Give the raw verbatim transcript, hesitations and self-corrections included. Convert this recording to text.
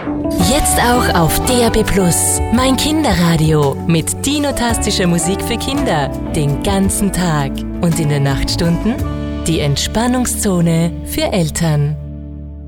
Jetzt auch auf D A B Plus, mein Kinderradio mit dinotastischer Musik für Kinder den ganzen Tag und in den Nachtstunden die Entspannungszone für Eltern.